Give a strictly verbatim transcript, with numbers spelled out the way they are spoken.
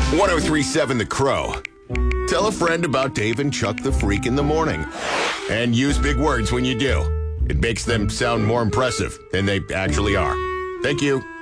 ten thirty-seven The Crow. Tell a friend about Dave and Chuck the Freak in the morning. And use big words when you do. It makes them sound more impressive than they actually are. Thank you.